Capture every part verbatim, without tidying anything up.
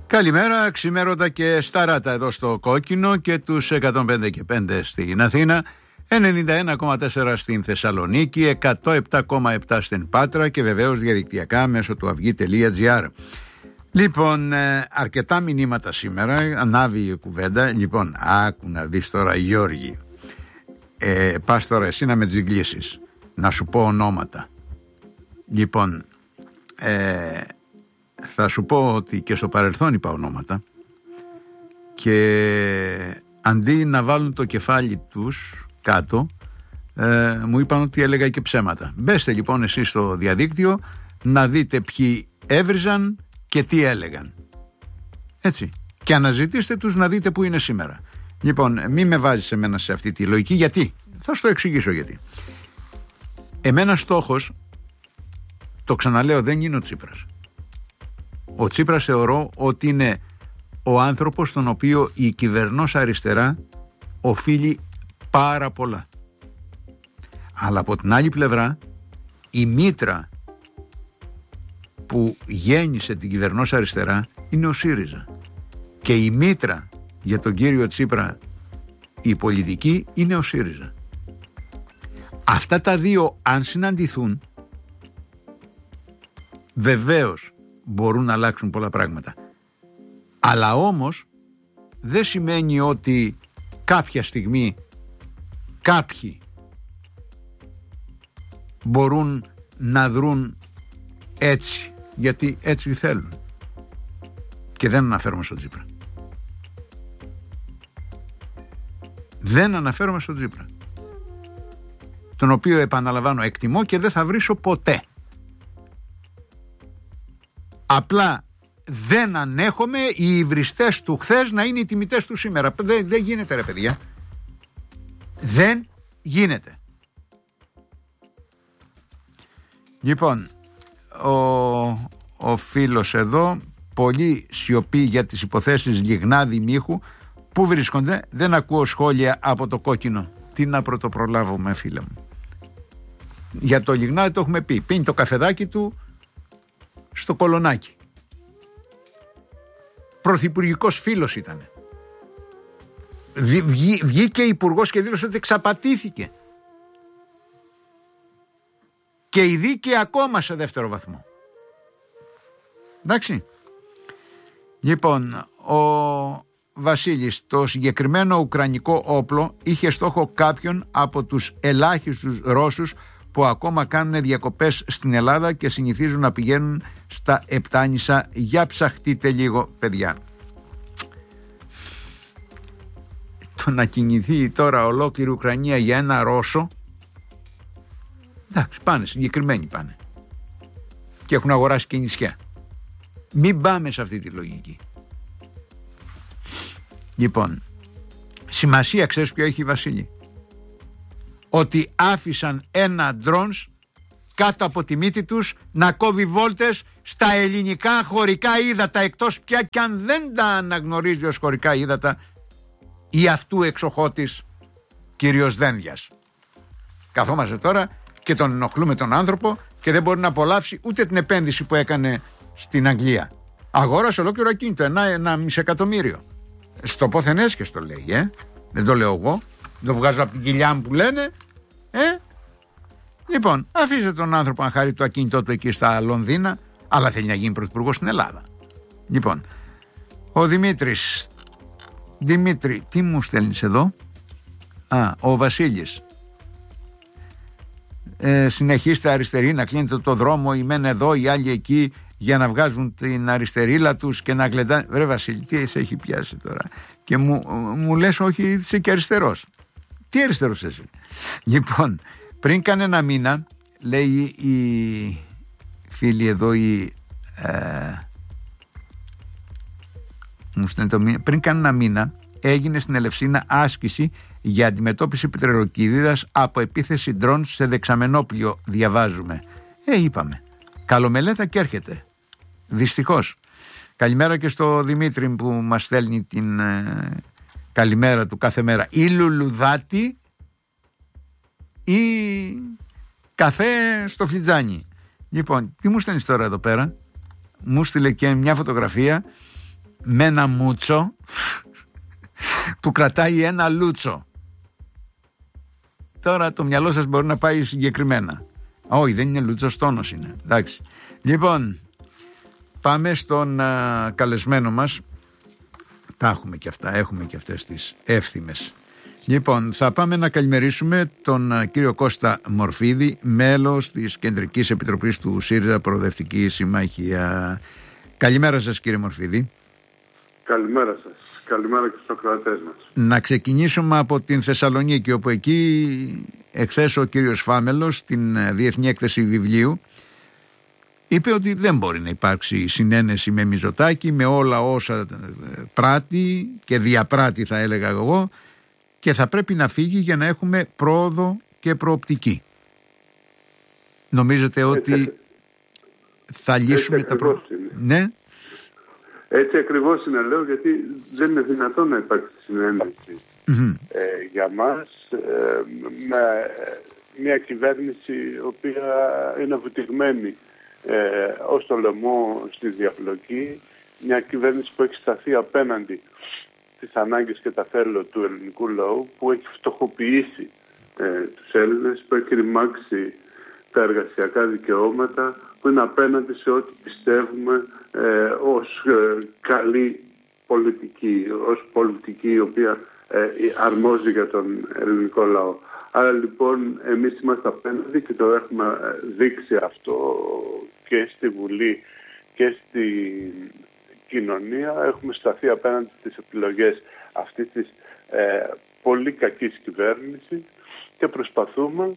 Καλημέρα, ξημέρωτα και σταράτα εδώ στο Κόκκινο και τους εκατόν πέντε και πέντε στην Αθήνα, ενενήντα ένα κόμμα τέσσερα στην Θεσσαλονίκη, εκατόν επτά κόμμα επτά στην Πάτρα και βεβαίως διαδικτυακά μέσω του αυγή τελεία τζι άρ. Λοιπόν, αρκετά μηνύματα σήμερα, ανάβει η κουβέντα. Λοιπόν, άκου να δεις τώρα, Γιώργη, ε, πας τώρα εσύ να με τζιγκλίσεις, να σου πω ονόματα. Λοιπόν, ε, θα σου πω ότι και στο παρελθόν είπα ονόματα και αντί να βάλουν το κεφάλι τους κάτω, ε, μου είπαν ότι έλεγα και ψέματα. Μπέστε λοιπόν εσείς στο διαδίκτυο να δείτε ποιοι έβριζαν και τι έλεγαν. Έτσι. Και αναζητήστε τους να δείτε που είναι σήμερα. Λοιπόν, μη με βάζεις εμένα σε αυτή τη λογική. Γιατί? Θα σου το εξηγήσω γιατί. Εμένα στόχος, το ξαναλέω, δεν είναι ο Τσίπρας. Ο Τσίπρας θεωρώ ότι είναι ο άνθρωπος στον οποίο η κυβερνός αριστερά οφείλει πάρα πολλά. Αλλά από την άλλη πλευρά, η μήτρα που γέννησε την κυβερνός αριστερά είναι ο ΣΥΡΙΖΑ. Και η μήτρα για τον κύριο Τσίπρα, η πολιτική, είναι ο ΣΥΡΙΖΑ. Αυτά τα δύο αν συναντηθούν, βεβαίως μπορούν να αλλάξουν πολλά πράγματα. Αλλά όμως δεν σημαίνει ότι κάποια στιγμή κάποιοι μπορούν να δρουν έτσι, γιατί έτσι θέλουν. Και δεν αναφέρομαι στον Τσίπρα. Δεν αναφέρομαι στον Τσίπρα, τον οποίο, επαναλαμβάνω, εκτιμώ και δεν θα βρίσω ποτέ. Απλά δεν ανέχομαι οι υβριστές του χθες να είναι οι τιμητές του σήμερα. Δεν, δεν γίνεται, ρε παιδιά. Δεν γίνεται. Λοιπόν, ο, ο φίλος εδώ, πολύ σιωπή για τις υποθέσεις Λιγνάδη Μίχου. Πού βρίσκονται? Δεν ακούω σχόλια από το Κόκκινο. Τι να πρωτοπρολάβουμε, φίλε μου. Για το Λιγνάδη το έχουμε πει. Πίνει το καφεδάκι του στο Κολονάκι. Πρωθυπουργικός φίλος ήταν. Βγή, βγήκε υπουργός και δήλωσε ότι εξαπατήθηκε. Και η δίκη ακόμα σε δεύτερο βαθμό. Εντάξει. Λοιπόν, ο Βασίλης, το συγκεκριμένο ουκρανικό όπλο είχε στόχο κάποιον από τους ελάχιστους Ρώσους που ακόμα κάνουν διακοπές στην Ελλάδα και συνηθίζουν να πηγαίνουν στα Επτάνησα. Για ψαχτείτε λίγο, παιδιά. Το να κινηθεί τώρα ολόκληρη Ουκρανία για ένα Ρώσο, εντάξει, πάνε, συγκεκριμένοι πάνε και έχουν αγοράσει και νησιά. Μην πάμε σε αυτή τη λογική. Λοιπόν, σημασία ξέρεις ποιο έχει, Βασίλη? Ότι άφησαν ένα ντρόνς κάτω από τη μύτη τους να κόβει βόλτες στα ελληνικά χωρικά ύδατα, εκτός πια και αν δεν τα αναγνωρίζει ως χωρικά ύδατα ή αυτού εξοχώτης κύριος Δένδιας. Καθόμαστε τώρα και τον ενοχλούμε τον άνθρωπο και δεν μπορεί να απολαύσει ούτε την επένδυση που έκανε στην Αγγλία. Αγόρασε ολόκληρο ακίνητο, ένα, ένα μισεκατομμύριο. Στο πόθεν έσχες το λέει, ε? Δεν το λέω εγώ, το βγάζω από την κοιλιά μου που λένε, ε? Λοιπόν, αφήστε τον άνθρωπο να χαρεί το ακίνητό του εκεί στα Λονδίνα, αλλά θέλει να γίνει πρωθυπουργός στην Ελλάδα. Λοιπόν, ο Δημήτρης, Δημήτρη, τι μου στέλνεις εδώ? Α, ο Βασίλης. Ε, συνεχίστε αριστεροί να κλείνετε το δρόμο, οι μεν εδώ, οι άλλοι εκεί, για να βγάζουν την αριστερίλα τους και να γλεντάνε. Βρε Βασίλη, τι σε έχει πιάσει τώρα? Και μου, μου λες όχι, είσαι και αριστερός. Τι αριστερός εσύ? Λοιπόν, πριν κανένα μήνα, λέει η φίλη εδώ, η, ε, μου στέλνει το μήνα, πριν κανένα μήνα έγινε στην Ελευσίνα άσκηση για αντιμετώπιση πετρελοκύδιδας από επίθεση ντρόν σε δεξαμενόπλιο, διαβάζουμε. Ε, είπαμε. Καλομελέτα και έρχεται. Δυστυχώς. Καλημέρα και στο Δημήτρη που μας στέλνει την ε, καλημέρα του κάθε μέρα. Ή λουλουδάτη ή καφέ στο φλιτζάνι. Λοιπόν, τι μου στέλνεις τώρα εδώ πέρα? Μου στείλε και μια φωτογραφία με ένα μούτσο που κρατάει ένα λούτσο. Τώρα το μυαλό σας μπορεί να πάει συγκεκριμένα. Όχι, δεν είναι λούτσος, τόνος είναι. Εντάξει. Λοιπόν, πάμε στον α, καλεσμένο μας. Τα έχουμε και αυτά, έχουμε και αυτές τις εύθυμες. Λοιπόν, θα πάμε να καλημερίσουμε τον α, κύριο Κώστα Μορφίδη, μέλος της Κεντρικής Επιτροπής του ΣΥΡΙΖΑ Προοδευτική Συμμαχία. Καλημέρα σας, κύριε Μορφίδη. Καλημέρα σας. Καλημέρα και στους ακροατές μας. Να ξεκινήσουμε από την Θεσσαλονίκη, όπου εκεί εχθές ο κύριος Φάμελος στην Διεθνή Έκθεση Βιβλίου είπε ότι δεν μπορεί να υπάρξει συνένεση με Μητσοτάκη, με όλα όσα πράττει και διαπράττει, θα έλεγα εγώ, και θα πρέπει να φύγει για να έχουμε πρόοδο και προοπτική. Νομίζετε ότι έτσι, θα λύσουμε τα προβλήματα? Ναι. Έτσι ακριβώς είναι, λέω, γιατί δεν είναι δυνατόν να υπάρξει συνένεση mm-hmm. ε, για μας ε, με μια κυβέρνηση η οποία είναι βουτυγμένη ε, ως το λαιμό στη διαπλοκή, μια κυβέρνηση που έχει σταθεί απέναντι στις ανάγκες και τα θέλω του ελληνικού λαού, που έχει φτωχοποιήσει ε, τους Έλληνες, που έχει ρημάξει τα εργασιακά δικαιώματα, που είναι απέναντι σε ό,τι πιστεύουμε ε, ως ε, καλή πολιτική, ως πολιτική η οποία ε, αρμόζει για τον ελληνικό λαό. Άρα λοιπόν εμείς είμαστε απέναντι και το έχουμε δείξει αυτό και στη Βουλή και στη κοινωνία. Έχουμε σταθεί απέναντι στις επιλογές αυτής της ε, πολύ κακής κυβέρνησης και προσπαθούμε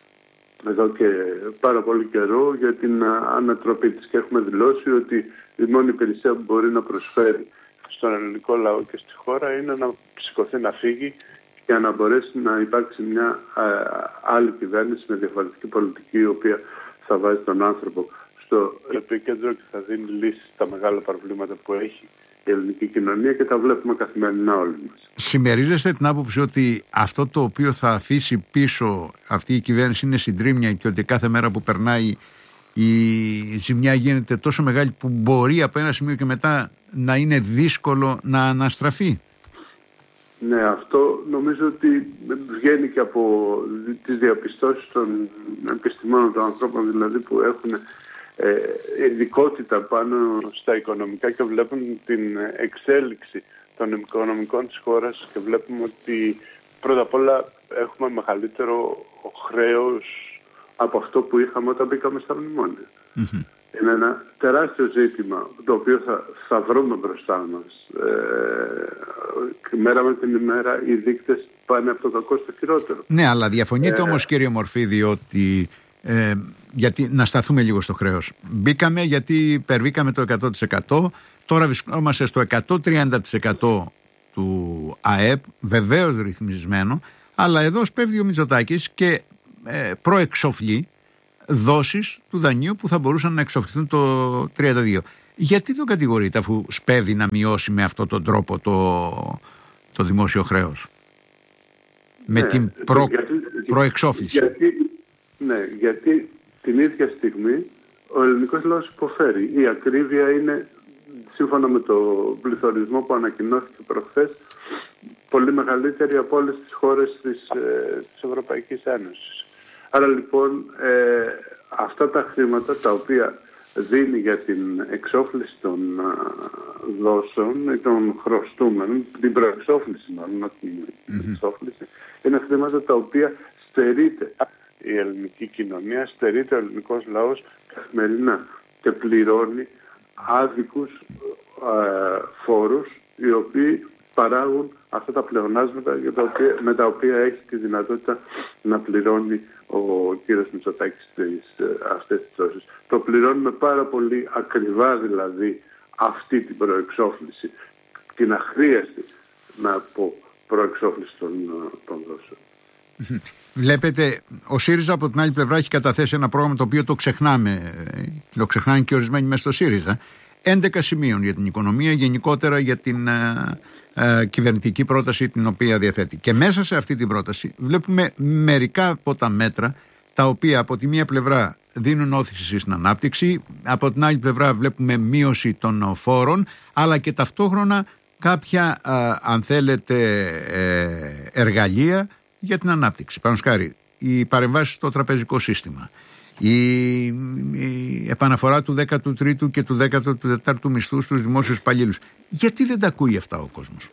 εδώ και πάρα πολύ καιρό για την ανατροπή της, και έχουμε δηλώσει ότι η μόνη υπηρεσία που μπορεί να προσφέρει στον ελληνικό λαό και στη χώρα είναι να σηκωθεί, να φύγει για να μπορέσει να υπάρξει μια α, άλλη κυβέρνηση με διαφορετική πολιτική, η οποία θα βάζει τον άνθρωπο στο επίκεντρο και θα δίνει λύσεις στα μεγάλα προβλήματα που έχει η ελληνική κοινωνία, και τα βλέπουμε καθημερινά όλοι μας. Συμμερίζεστε την άποψη ότι αυτό το οποίο θα αφήσει πίσω αυτή η κυβέρνηση είναι συντρίμμια, και ότι κάθε μέρα που περνάει η ζημιά γίνεται τόσο μεγάλη που μπορεί από ένα σημείο και μετά να είναι δύσκολο να αναστραφεί? Ναι, αυτό νομίζω ότι βγαίνει και από τις διαπιστώσεις των επιστημόνων, των ανθρώπων δηλαδή, που έχουν ε, ειδικότητα πάνω στα οικονομικά και βλέπουν την εξέλιξη των οικονομικών της χώρας, και βλέπουμε ότι πρώτα απ' όλα έχουμε μεγαλύτερο χρέος από αυτό που είχαμε όταν μπήκαμε στα μνημόνια. Mm-hmm. Είναι ένα τεράστιο ζήτημα το οποίο θα, θα βρούμε μπροστά μας. Ε, μέρα με την ημέρα οι δείκτες πάνε από το κακό στο χειρότερο. Ναι, αλλά διαφωνείτε ε, όμως, κύριε Μορφίδη, ότι ε, γιατί, να σταθούμε λίγο στο χρέος. Μπήκαμε γιατί υπερβήκαμε το εκατό τοις εκατό, τώρα βρισκόμαστε στο εκατόν τριάντα τοις εκατό του ΑΕΠ, βεβαίως ρυθμισμένο, αλλά εδώ σπέβδει ο Μητσοτάκης και ε, προεξοφλεί δόσεις του δανείου που θα μπορούσαν να εξοφληθούν το τριάντα δύο. Γιατί τον κατηγορείτε, αφού σπέβδει να μειώσει με αυτόν τον τρόπο το, το δημόσιο χρέος? Με ναι, την προ, γιατί, προεξόφληση. Γιατί, ναι, γιατί την ίδια στιγμή ο ελληνικός λαός υποφέρει. Η ακρίβεια είναι, σύμφωνα με το πληθωρισμό που ανακοινώθηκε προχθές, πολύ μεγαλύτερη από όλες τις χώρες της, ε, της Ευρωπαϊκής Ένωσης. Άρα λοιπόν ε, αυτά τα χρήματα τα οποία δίνει για την εξόφληση των uh, δόσεων ή των χρωστούμενων, την προεξόφληση μάλλον, όχι την mm-hmm. εξόφληση, είναι χρήματα τα οποία στερείται η ελληνική κοινωνία, στερείται ο ελληνικός λαός καθημερινά και πληρώνει άδικους uh, φόρους, οι οποίοι παράγουν αυτά τα πλεονάσματα για τα οποία, με τα οποία έχει τη δυνατότητα να πληρώνει ο κύριος Μητσοτάκης αυτές τις δόσεις. Το πληρώνουμε πάρα πολύ ακριβά, δηλαδή, αυτή την προεξόφληση, την αχρίαστη, να πω, προεξόφληση των, των δόσεων. Βλέπετε, ο ΣΥΡΙΖΑ από την άλλη πλευρά έχει καταθέσει ένα πρόγραμμα το οποίο το ξεχνάμε, το ξεχνάνε και ορισμένοι μέσα στο ΣΥΡΙΖΑ, έντεκα σημείων για την οικονομία, γενικότερα για την ε, κυβερνητική πρόταση την οποία διαθέτει. Και μέσα σε αυτή την πρόταση βλέπουμε μερικά από τα μέτρα τα οποία από τη μία πλευρά δίνουν όθηση στην ανάπτυξη, από την άλλη πλευρά βλέπουμε μείωση των φόρων, αλλά και ταυτόχρονα κάποια, α, αν θέλετε, ε, εργαλεία για την ανάπτυξη. Παραδείγματος χάρη, οι παρεμβάσεις στο τραπεζικό σύστημα, η, η επαναφορά του δέκατου τρίτου και του δέκατου τέταρτου μισθού στους δημόσιους υπαλλήλους. Γιατί δεν τα ακούει αυτά ο κόσμος?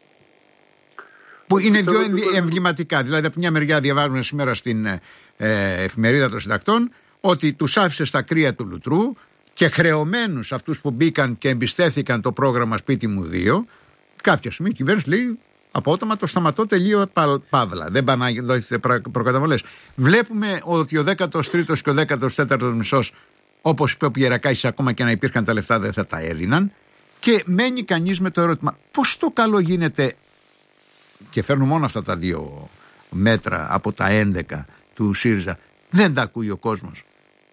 Που είναι δύο εμβληματικά. Δηλαδή, από μια μεριά διαβάζουμε σήμερα στην ε, εφημερίδα των συντακτών ότι τους άφησε στα κρύα του λουτρού και χρεωμένους αυτούς που μπήκαν και εμπιστεύθηκαν το πρόγραμμα Σπίτι μου δύο. Κάποια στιγμή η κυβέρνηση λέει απότομα το σταματώ, τελείω παύλα. Δεν πάνε να δώσετε προκαταβολές. Βλέπουμε ότι ο δέκατος τρίτος και ο δέκατος τέταρτος μισθός, όπως είπε ο Πιερακάκης, ακόμα και να υπήρχαν τα λεφτά δεν θα τα έδιναν. Και μένει κανείς με το ερώτημα, πώς το καλό γίνεται, και φέρνουν μόνο αυτά τα δύο μέτρα από τα έντεκα του ΣΥΡΙΖΑ, δεν τα ακούει ο κόσμος?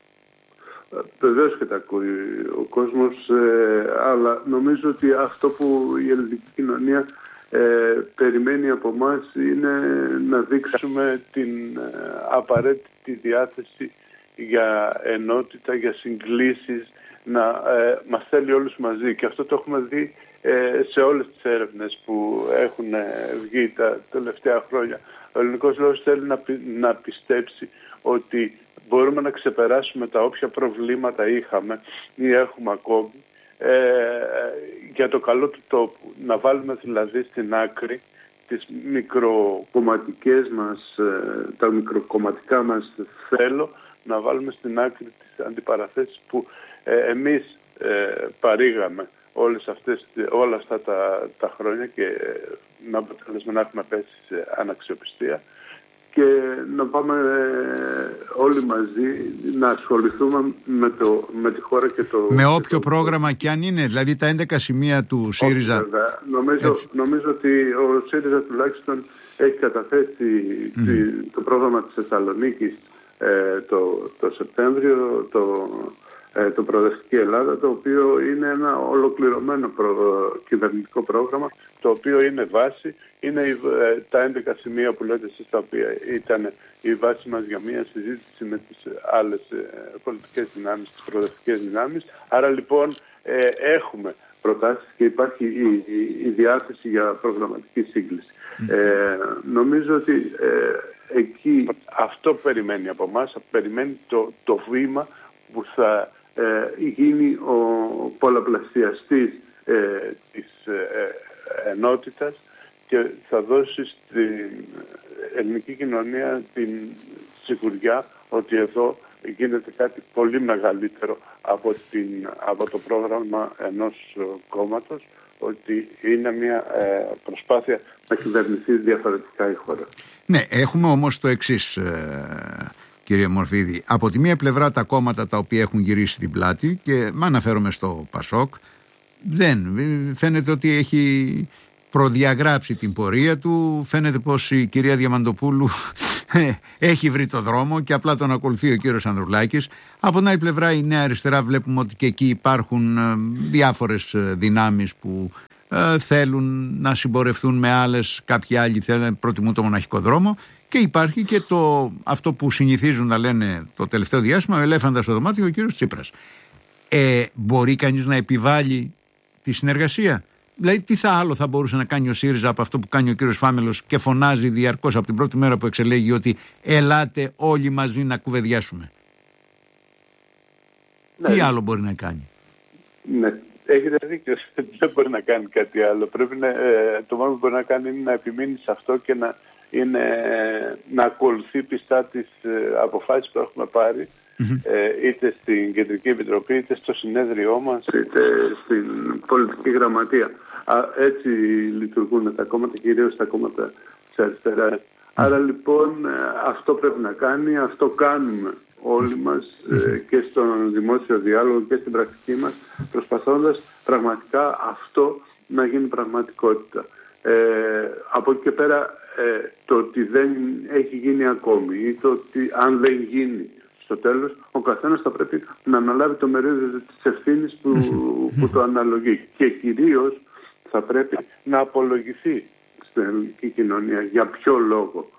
Βεβαίως και τα ακούει ο κόσμος, ε, αλλά νομίζω ότι αυτό που η ελληνική κοινωνία ε, περιμένει από εμάς είναι να δείξουμε την ε, απαραίτητη διάθεση για ενότητα, για συγκλήσεις, να ε, μας θέλει όλους μαζί. Και αυτό το έχουμε δει ε, σε όλες τις έρευνες που έχουν ε, βγει τα τελευταία χρόνια. Ο ελληνικός λαός θέλει να, πι, να πιστέψει ότι μπορούμε να ξεπεράσουμε τα όποια προβλήματα είχαμε ή έχουμε ακόμη ε, για το καλό του τόπου. Να βάλουμε δηλαδή στην άκρη τις μικροκομματικές μας, ε, τα μικροκομματικά μας θέλω, να βάλουμε στην άκρη τις αντιπαραθέσεις που ε, εμείς ε, παρήγαμε όλες αυτές, όλα αυτά τα, τα χρόνια και ε, να αποτέλεσμα να έχουμε πέσει σε αναξιοπιστία. Και να πάμε ε, όλοι μαζί να ασχοληθούμε με, το, με τη χώρα και το... Με όποιο το... πρόγραμμα και αν είναι, δηλαδή τα έντεκα σημεία του ΣΥΡΙΖΑ. Όχι, νομίζω, νομίζω ότι ο ΣΥΡΙΖΑ τουλάχιστον έχει καταθέσει mm. το πρόγραμμα της Θεσσαλονίκης ε, το, το Σεπτέμβριο, το, ε, το Προοδευτική Ελλάδα, το οποίο είναι ένα ολοκληρωμένο προ, κυβερνητικό πρόγραμμα, το οποίο είναι βάση. Είναι ε, τα έντεκα σημεία που λέτε εσείς, τα οποία ήταν η βάση μας για μια συζήτηση με τις άλλες ε, πολιτικές δυνάμεις, τις προοδευτικές δυνάμεις. Άρα λοιπόν ε, έχουμε προτάσεις και υπάρχει η, η, η διάθεση για προγραμματική σύγκληση. Mm. Ε, νομίζω ότι ε, εκεί αυτό περιμένει από εμάς, περιμένει το, το βήμα που θα ε, γίνει ο πολλαπλασιαστής ε, της ε, ενότητας και θα δώσει στην ελληνική κοινωνία την σιγουριά ότι εδώ γίνεται κάτι πολύ μεγαλύτερο από, την, από το πρόγραμμα ενός κόμματος, ότι είναι μια ε, προσπάθεια να κυβερνηθεί διαφορετικά η χώρα. Ναι, έχουμε όμως το εξής, ε, κύριε Μορφίδη. Από τη μία πλευρά τα κόμματα τα οποία έχουν γυρίσει την πλάτη, και με αναφέρομαι στο ΠΑΣΟΚ, δεν φαίνεται ότι έχει προδιαγράψει την πορεία του. Φαίνεται πως η κυρία Διαμαντοπούλου έχει βρει το δρόμο και απλά τον ακολουθεί ο κύριος Ανδρουλάκης. Από την άλλη πλευρά η Νέα Αριστερά βλέπουμε ότι και εκεί υπάρχουν διάφορες δυνάμεις που ε, θέλουν να συμπορευτούν με άλλες, κάποιοι άλλοι θέλουν, προτιμούν το μοναχικό δρόμο, και υπάρχει και το, αυτό που συνηθίζουν να λένε το τελευταίο διάστημα, ο ελέφαντας στο δωμάτιο, ο κύριος Τσίπρας. Ε, μπορεί κανείς να επιβάλλει τη συνεργασία? Δηλαδή, τι θα άλλο θα μπορούσε να κάνει ο ΣΥΡΙΖΑ από αυτό που κάνει ο κύριος Φάμελος και φωνάζει διαρκώς από την πρώτη μέρα που εξελέγει ότι ελάτε όλοι μαζί να κουβεντιάσουμε? Ναι. Τι άλλο μπορεί να κάνει? Ναι, έχετε δίκιο. Δεν μπορεί να κάνει κάτι άλλο. Πρέπει να, ε, το μόνο που μπορεί να κάνει είναι να επιμείνει σε αυτό και να, είναι, να ακολουθεί πιστά τις ε, αποφάσεις που έχουμε πάρει. Mm-hmm. Ε, είτε στην Κεντρική Επιτροπή, είτε στο συνέδριό μας, είτε στην πολιτική γραμματεία. Α, έτσι λειτουργούν τα κόμματα, κυρίως τα κόμματα της αριστεράς. Mm-hmm. Άρα λοιπόν αυτό πρέπει να κάνει, αυτό κάνουμε όλοι μας mm-hmm. ε, και στον δημόσιο διάλογο και στην πρακτική μας, προσπαθώντας πραγματικά αυτό να γίνει πραγματικότητα. Ε, από εκεί και πέρα ε, το ότι δεν έχει γίνει ακόμη ή το ότι αν δεν γίνει στο τέλος, ο καθένας θα πρέπει να αναλάβει το μερίδιο της ευθύνης που, που το αναλογεί. Και κυρίως θα πρέπει να απολογηθεί στην ελληνική κοινωνία για ποιο λόγο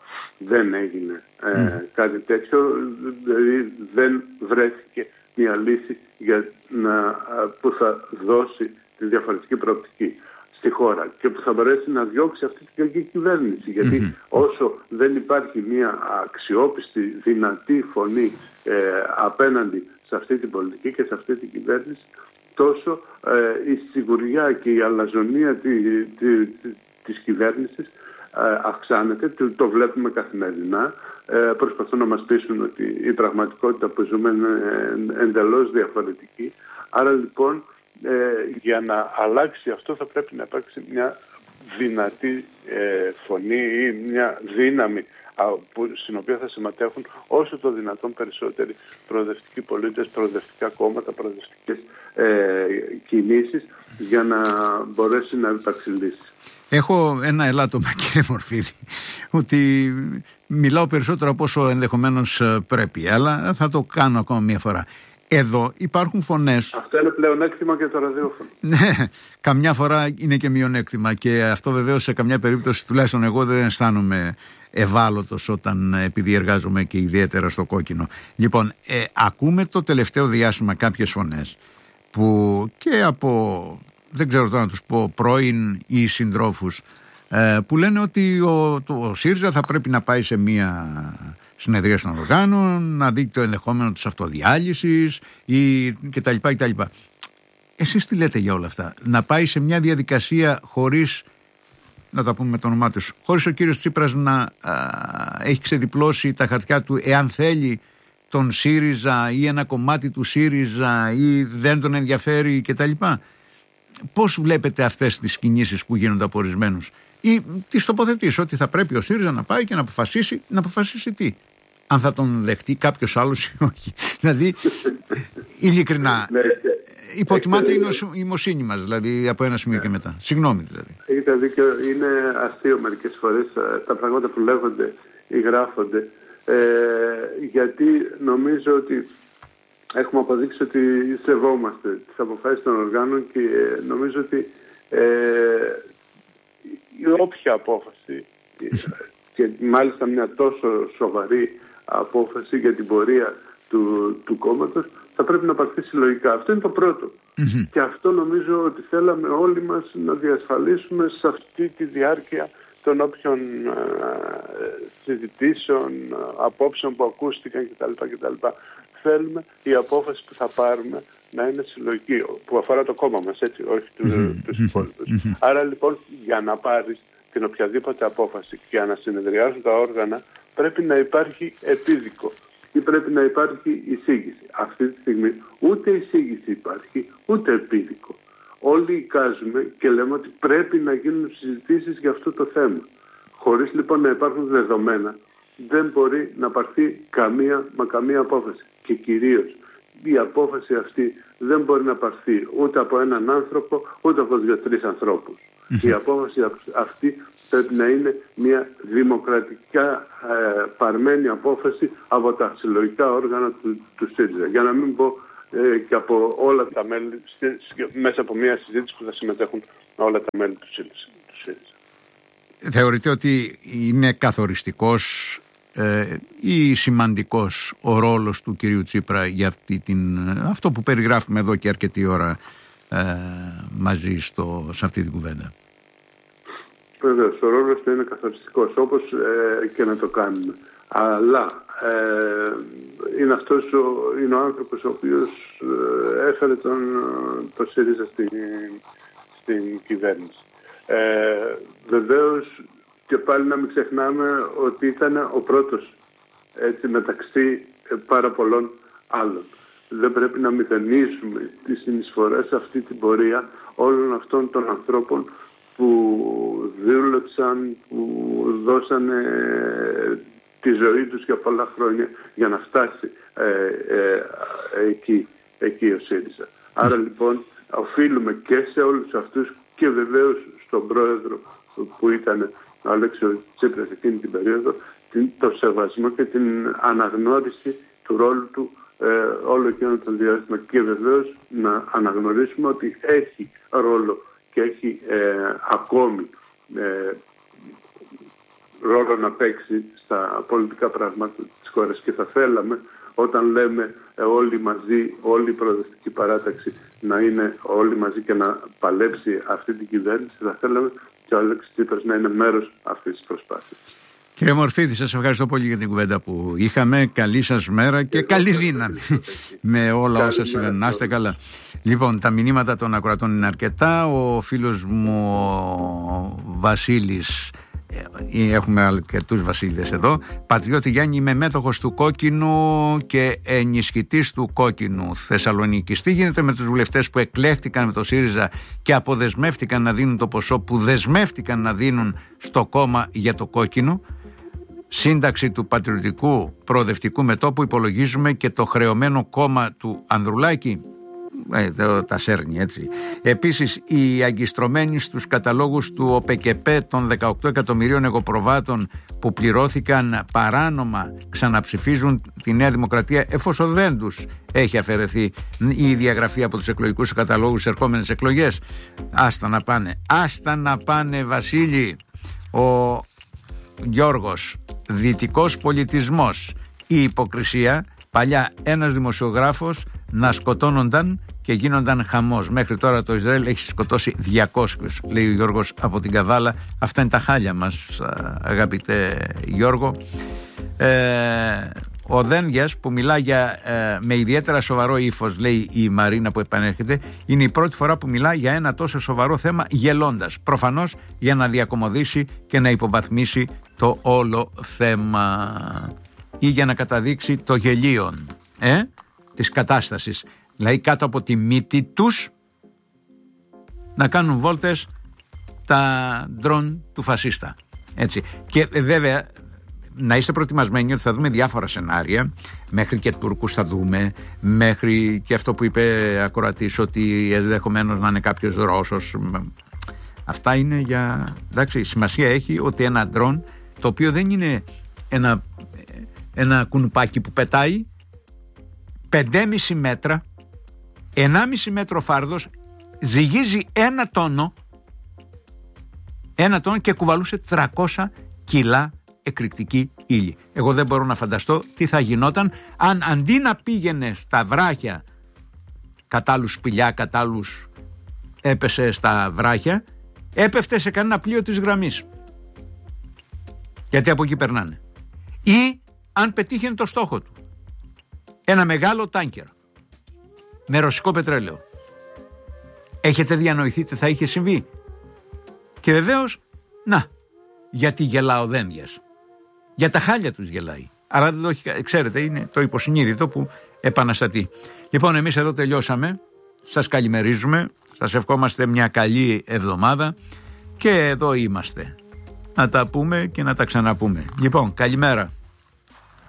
δεν έγινε ε, mm. κάτι τέτοιο, δηλαδή δεν βρέθηκε μια λύση για να, που θα δώσει τη διαφορετική προοπτική στη χώρα και που θα μπορέσει να διώξει αυτή την κακή κυβέρνηση. Γιατί mm-hmm. όσο δεν υπάρχει μια αξιόπιστη, δυνατή φωνή ε, απέναντι σε αυτή την πολιτική και σε αυτή την κυβέρνηση, τόσο ε, η σιγουριά και η αλαζονία τη, τη, τη, της κυβέρνησης ε, αυξάνεται. Το, το βλέπουμε καθημερινά. Ε, προσπαθούν να μας πείσουν ότι η πραγματικότητα που ζούμε είναι εντελώς διαφορετική. Άρα λοιπόν ε, για να αλλάξει αυτό θα πρέπει να υπάρξει μια δυνατή ε, φωνή ή μια δύναμη που, στην οποία θα συμμετέχουν όσο το δυνατόν περισσότεροι προοδευτικοί πολίτες, προοδευτικά κόμματα, προοδευτικές ε, κινήσεις για να μπορέσει να υπάρξει λύση. Έχω ένα ελάττωμα, κύριε Μορφίδη, ότι μιλάω περισσότερο από όσο ενδεχομένως πρέπει, αλλά θα το κάνω ακόμα μια φορά. Εδώ υπάρχουν φωνές. Αυτό είναι πλεονέκτημα και το ραδιόφωνο. Ναι, καμιά φορά είναι και μειονέκτημα και αυτό βεβαίως σε καμιά περίπτωση, τουλάχιστον εγώ δεν αισθάνομαι ευάλωτος όταν, επειδή εργάζομαι και ιδιαίτερα στο κόκκινο. Λοιπόν, ε, ακούμε το τελευταίο διάστημα κάποιες φωνές που και από, δεν ξέρω τώρα να τους πω, πρώην ή συντρόφους ε, που λένε ότι ο, το, ο ΣΥΡΙΖΑ θα πρέπει να πάει σε μία συνεδρία των οργάνων, να δει το ενδεχόμενο της αυτοδιάλυσης ή κτλ. κτλ. Εσείς τι λέτε για όλα αυτά? Να πάει σε μια διαδικασία χωρίς, να τα πούμε με το όνομά τους, χωρίς ο κύριος Τσίπρας να α, έχει ξεδιπλώσει τα χαρτιά του εάν θέλει τον ΣΥΡΙΖΑ ή ένα κομμάτι του ΣΥΡΙΖΑ ή δεν τον ενδιαφέρει κτλ. Πώς βλέπετε αυτές τις κινήσεις που γίνονται από ορισμένους ή τις τοποθετήσεις ότι θα πρέπει ο ΣΥΡΙΖΑ να πάει και να αποφασίσει, να αποφασίσει τι? Αν θα τον δεχτεί κάποιος άλλος ή όχι? Δηλαδή, ειλικρινά, υποτιμάται η νοημοσύνη μας, δηλαδή, από ένα σημείο και μετά. Συγγνώμη, δηλαδή. Έχετε δίκιο, είναι αστείο μερικές φορές τα πράγματα που λέγονται ή γράφονται, ε, γιατί νομίζω ότι έχουμε αποδείξει ότι σεβόμαστε τις αποφάσεις των οργάνων και νομίζω ότι ε, η όποια απόφαση και μάλιστα μια τόσο σοβαρή απόφαση για την πορεία του, του κόμματος θα πρέπει να πάρθει συλλογικά. Αυτό είναι το πρώτο. Mm-hmm. Και αυτό νομίζω ότι θέλαμε όλοι μας να διασφαλίσουμε σε αυτή τη διάρκεια των όποιων ε, συζητήσεων, απόψεων που ακούστηκαν κτλ. κτλ. Θέλουμε η απόφαση που θα πάρουμε να είναι συλλογική, που αφορά το κόμμα μας, έτσι, όχι του, mm-hmm. τους υπόλοιπους. Mm-hmm. Άρα λοιπόν για να πάρεις την οποιαδήποτε απόφαση και για να συνεδριάζουν τα όργανα πρέπει να υπάρχει επίδικο ή πρέπει να υπάρχει εισήγηση. Αυτή τη στιγμή ούτε εισήγηση υπάρχει, ούτε επίδικο. Όλοι εικάζουμε και λέμε ότι πρέπει να γίνουν συζητήσεις για αυτό το θέμα. Χωρίς λοιπόν να υπάρχουν δεδομένα, δεν μπορεί να πάρθει καμία μα καμία απόφαση. Και κυρίως η απόφαση αυτή δεν μπορεί να πάρθει ούτε από έναν άνθρωπο, ούτε από δύο-τρεις ανθρώπους. Η απόφαση αυτή πρέπει να είναι μια δημοκρατικά ε, παρμένη απόφαση από τα συλλογικά όργανα του, του ΣΥΡΙΖΑ. Για να μην πω ε, και από όλα τα μέλη, μέσα από μια συζήτηση που θα συμμετέχουν όλα τα μέλη του ΣΥΡΙΖΑ. Θεωρείτε ότι είναι καθοριστικός ε, ή σημαντικός ο ρόλος του κυρίου Τσίπρα για αυτή την, αυτό που περιγράφουμε εδώ και αρκετή ώρα ε, μαζί στο, σε αυτή την κουβέντα? Βεβαίως, ο ρόλος του είναι καθοριστικός, όπως ε, και να το κάνουμε. Αλλά ε, είναι αυτός ο, είναι ο άνθρωπος ο οποίος ε, έφερε τον, τον ΣΥΡΙΖΑ στην, στην κυβέρνηση. Ε, βεβαίως και πάλι να μην ξεχνάμε ότι ήταν ο πρώτος, έτσι, μεταξύ πάρα πολλών άλλων. Δεν πρέπει να μηδενίσουμε τη συνεισφορά σε αυτή την πορεία όλων αυτών των ανθρώπων που δούλεψαν, που δώσανε τη ζωή τους για πολλά χρόνια για να φτάσει ε, ε, εκεί, εκεί ο ΣΥΡΙΖΑ. Άρα λοιπόν οφείλουμε και σε όλους αυτούς και βεβαίως στον πρόεδρο που ήταν ο Αλέξης Τσίπρας εκείνη την περίοδο, το σεβασμό και την αναγνώριση του ρόλου του ε, όλο εκείνο το διάστημα και βεβαίως να αναγνωρίσουμε ότι έχει ρόλο και έχει ε, ακόμη ε, ρόλο να παίξει στα πολιτικά πράγματα της χώρας και θα θέλαμε όταν λέμε ε, όλοι μαζί, όλη η προοδευτική παράταξη να είναι όλοι μαζί και να παλέψει αυτή την κυβέρνηση, θα θέλαμε και ο Αλέξης Τσίπρας να είναι μέρος αυτής της προσπάθειας. Κύριε Μορφίδη, σας ευχαριστώ πολύ για την κουβέντα που είχαμε. Καλή σας μέρα και καλή δύναμη με όλα όσα συμβαίνουν. Να είστε καλά. Λοιπόν, τα μηνύματα των ακροατών είναι αρκετά. Ο φίλος μου ο Βασίλης, έχουμε αρκετούς Βασίλειδες εδώ. Πατριώτη Γιάννη, είμαι μέτοχος του Κόκκινου και ενισχυτής του Κόκκινου Θεσσαλονίκης. Τι γίνεται με τους βουλευτές που εκλέχτηκαν με το ΣΥΡΙΖΑ και αποδεσμεύτηκαν να δίνουν το ποσό που δεσμεύτηκαν να δίνουν στο κόμμα για το Κόκκινο? Σύνταξη του Πατριωτικού Προοδευτικού Μετώπου υπολογίζουμε και το χρεωμένο κόμμα του Ανδρουλάκη. Ε, τα σέρνει έτσι. Επίσης, οι αγκιστρωμένοι στους καταλόγους του ΟΠΕΚΕΠΕ των δεκαοκτώ εκατομμυρίων εγωπροβάτων που πληρώθηκαν παράνομα ξαναψηφίζουν τη Νέα Δημοκρατία, εφόσον δεν τους έχει αφαιρεθεί η διαγραφή από τους εκλογικούς καταλόγους στις ερχόμενες εκλογές. Άστα να πάνε, άστα να πάνε Βασίλη. Ο Γιώργος, δυτικός πολιτισμός, η υποκρισία. Παλιά ένας δημοσιογράφος να σκοτώνονταν και γίνονταν χαμός. Μέχρι τώρα το Ισραήλ έχει σκοτώσει διακόσιους, λέει ο Γιώργος από την Καβάλα. Αυτά είναι τα χάλια μας, αγαπητέ Γιώργο. Ε, ο Δένδιας που μιλά για, ε, με ιδιαίτερα σοβαρό ύφος, λέει η Μαρίνα που επανέρχεται, είναι η πρώτη φορά που μιλά για ένα τόσο σοβαρό θέμα γελώντας. Προφανώς για να διακομωδήσει και να υποβαθμίσει το όλο θέμα ή για να καταδείξει το γελίον ε, της κατάστασης. Δηλαδή κάτω από τη μύτη τους να κάνουν βόλτες τα ντρόν του φασίστα. Έτσι. Και βέβαια να είστε προετοιμασμένοι ότι θα δούμε διάφορα σενάρια, μέχρι και Τούρκους θα δούμε, μέχρι και αυτό που είπε ακροατής ότι ενδεχομένως να είναι κάποιος Ρώσος. Αυτά είναι για... Εντάξει, σημασία έχει ότι ένα ντρόν, το οποίο δεν είναι ένα, ένα κουνουπάκι που πετάει, πεντέμισι μέτρα, ενάμιση μέτρο φάρδος, ζυγίζει ένα τόνο, ένα τόνο και κουβαλούσε τριακόσια κιλά εκρηκτική ύλη. Εγώ δεν μπορώ να φανταστώ τι θα γινόταν αν αντί να πήγαινε στα βράχια, κατά άλλους σπηλιά, κατά άλλους έπεσε στα βράχια, έπεφτε σε κανένα πλοίο της γραμμής. Γιατί από εκεί περνάνε. Ή αν πετύχαινε το στόχο του. Ένα μεγάλο τάνκερ με ρωσικό πετρέλαιο. Έχετε διανοηθεί τι θα είχε συμβεί? Και βεβαίως, να, γιατί γελά ο Δένδιας. Για τα χάλια τους γελάει. Αλλά δεν το έχει, ξέρετε, είναι το υποσυνείδητο που επαναστατεί. Λοιπόν, εμείς εδώ τελειώσαμε. Σας καλημερίζουμε. Σας ευχόμαστε μια καλή εβδομάδα. Και εδώ είμαστε. Να τα πούμε και να τα ξαναπούμε. Λοιπόν, καλημέρα.